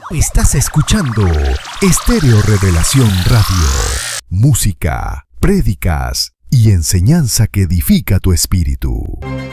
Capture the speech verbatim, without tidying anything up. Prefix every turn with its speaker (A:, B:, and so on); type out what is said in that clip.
A: Estás escuchando Estéreo Revelación Radio. Música, prédicas y enseñanza que edifica tu espíritu.